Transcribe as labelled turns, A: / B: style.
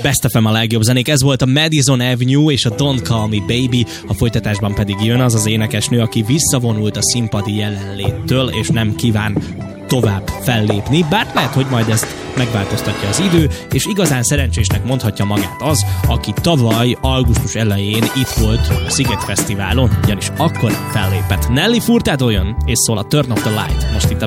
A: Best FM a legjobb zenék, ez volt a Madison Avenue és a Don't Call Me Baby, a folytatásban pedig jön az énekesnő, aki visszavonult a színpadi jelenléttől, és nem kíván tovább fellépni, bár lehet, hogy majd ezt megváltoztatja az idő, és igazán szerencsésnek mondhatja magát az, aki tavaly augusztus elején itt volt a Sziget Fesztiválon, ugyanis akkor fellépett. Nelly Furtado jön, és szól a Turn Off the Light, most itt a